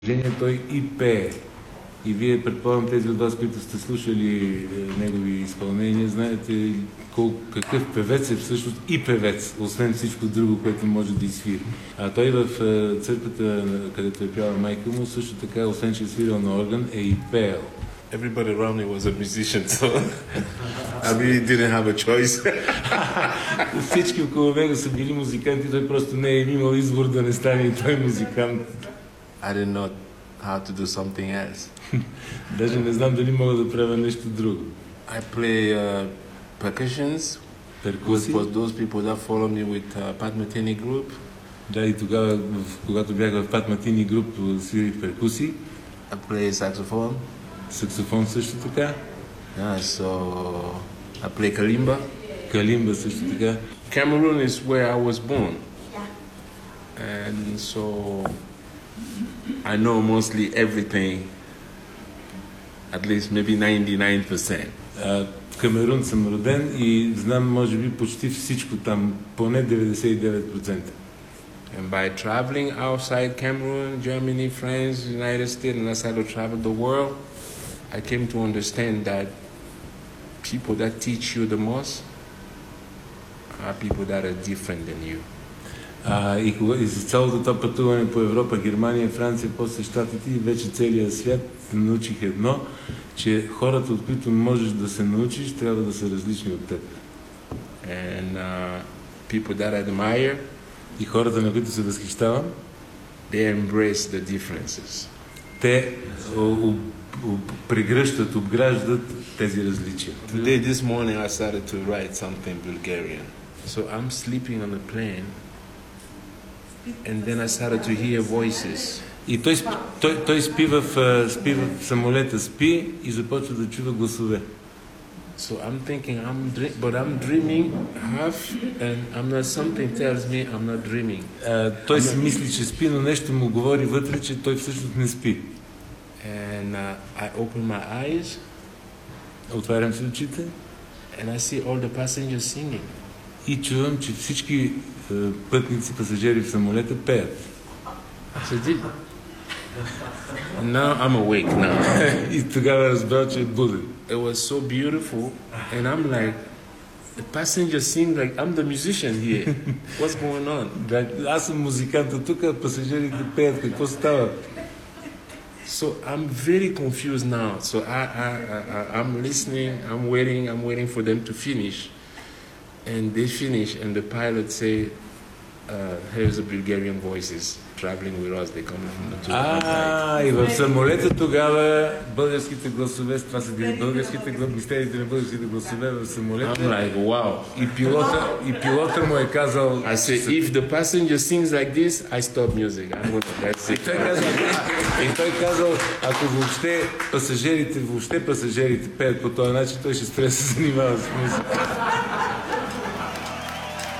Той и пее. И вие, предполагам, тези от вас, които сте слушали негови изпълнения, знаете какъв певец е всъщност и певец, освен всичко друго, което може да изсвири. А той в църквата, където е пяла майка му, също така, освен че е свирил на орган, е и пеел. Everybody around me was a musician, so I really didn't have a choice. Всички около него са били музиканти, той просто не е имал избор да не стане и той музикант. I didn't know how to do something else. Даже не знам дали мога да правя нещо друго. I play percussions Перкусии. with those people that follow me with Pat Metheny group. Да, и тогава, когато бях в Pat Metheny груп, свирих перкусии. I play saxophone. Саксофон също така. Yeah, so I play kalimba. Калимба също така. Cameroon is where I was born. And so I know mostly everything, at least maybe 99%. В Камерун съм роден и знам, може би, почти всичко там, поне 99%. And by traveling outside Cameroon, Germany, France, United States, and as I travel the world, I came to understand that people that teach you the most are people that are different than you. И с цялото това пътуване по Европа, Германия, Франция, после Щатите и вече целия свят научих едно, че хората, от които можеш да се научиш, трябва да са различни от теб. And people that I admire, и хората, на които се възхищавам, they embrace the differences. Те прегръщат, обграждат тези различия. Today, this morning, I started to write something Bulgarian. So I'm sleeping on a plane, and then I started to hear voices. И той спи в самолета, спи и започва да чува гласове. So I'm thinking, but I'm dreaming half, and something tells me I'm not dreaming. Той си мисли, че спи, но нещо му говори вътре, че той всъщност не спи. And I open my eyes. Отварям си очите. And I see all the passengers singing. И чувам, че всички пътници, пасажери в самолета пеят. So now I'm awake now. И тогава разбрал, че е буден. It was so beautiful, and I'm like, the passengers sing like I'm the musician here. What's going on? Аз съм музиканта тук, а пасажирите пеят. Какво става? So I'm very confused now. So I'm listening. I'm waiting for them to finish, and they finish, and the pilot say, "Here's the Bulgarian voices traveling with us. They come from the tour." И в самолета тогава българските гласове, това са били българските мистерите на българските гласове в самолета. I'm like, wow. И пилота му е казал... I say, if the passenger sings like this, I stop music. That's it. И той казал, ако въобще пасажирите пеят по този начин, той ще спре да се занимава с музика.